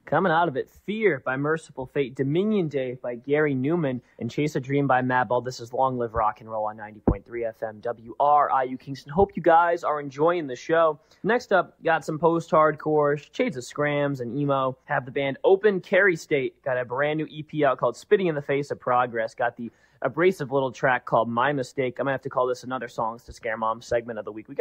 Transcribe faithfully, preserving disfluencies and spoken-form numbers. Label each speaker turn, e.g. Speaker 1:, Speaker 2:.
Speaker 1: Coming out of it, Fear by Merciful Fate, Dominion Day by Gary Newman, and Chase a Dream by Madball. This is Long Live Rock and Roll on ninety point three F M W R I U Kingston. Hope you guys are enjoying the show. Next up, got some post-hardcore, shades of scrams and emo. Have the band Open Carry State. Got a brand new E P out called Spitting in the Face of Progress. Got the abrasive little track called My Mistake. I'm going to have to call this another Songs to Scare Mom segment of the week. We got